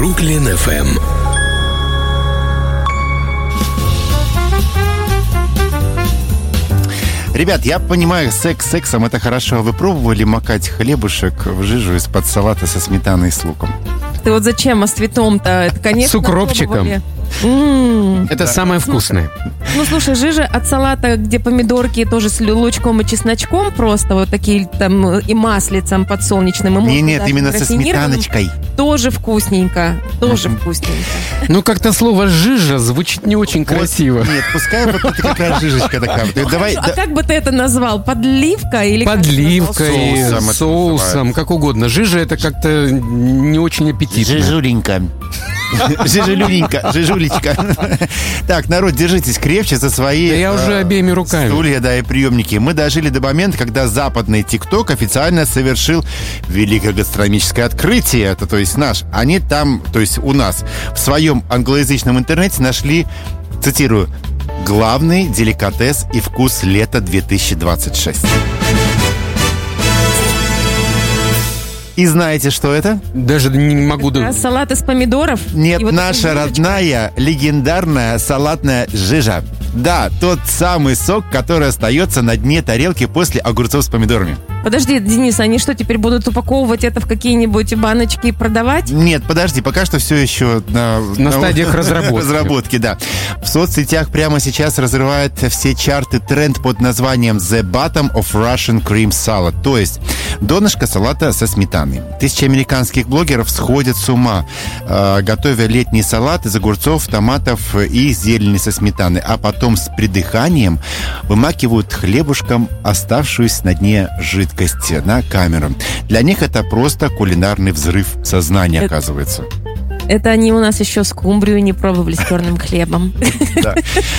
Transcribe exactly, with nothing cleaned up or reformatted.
Бруклин эф эм. Ребят, я понимаю, секс сексом это хорошо. Вы пробовали макать хлебушек в жижу из-под салата со сметаной и с луком? Ты вот зачем, а с цветом-то? Это, конечно, С укропчиком. М-м. Это Да. самое вкусное. Ну, слушай, жижа от салата, где помидорки тоже с лучком и чесночком просто, вот такие там и маслицем подсолнечным. И Не, можно нет, даже именно со рафинированным. сметаночкой. Тоже вкусненько. Тоже вкусненько. Ну, как-то слово «жижа» звучит не очень Вот, красиво. Нет, пускай вот это как раз жижечка такая. Ты давай, Хорошо, да- а как бы ты это назвал? Подливка или как ты Подливкой, Соусом это соусом, называется. как угодно. Жижа — это как-то не очень аппетитно. Жижуленька. Жижулюленька, жижулечка. Так, народ, держитесь крепче за свои... Да я уже э, обеими руками. Стулья, да, и приемники. Мы дожили до момента, когда западный ТикТок официально совершил великое гастрономическое открытие. Это, то есть, наш. Они там, то есть, у нас, в своем англоязычном интернете нашли, цитирую, «главный деликатес и вкус лета две тысячи двадцать шесть». И знаете, что это? Даже не могу... называл? д- Салат из помидоров? Нет, И вот наша эта жижечка. родная, легендарная салатная жижа. Да, тот самый сок, который остается на дне тарелки после огурцов с помидорами. Подожди, Денис, они что, теперь будут упаковывать это в какие-нибудь баночки и продавать? Нет, подожди, пока что все еще на, На стадиях разработки. разработки, да. В соцсетях прямо сейчас разрывает все чарты тренд под названием «The Bottom of Russian Cream Salad», то есть донышко салата со сметаной. Тысячи американских блогеров сходят с ума, э, готовя летний салат из огурцов, томатов и зелени со сметаной, а потом с придыханием вымакивают хлебушком оставшуюся на дне жидкость на камеру. Для них это просто кулинарный взрыв сознания, Это- оказывается. Это они у нас еще скумбрию не пробовали с черным хлебом. Да.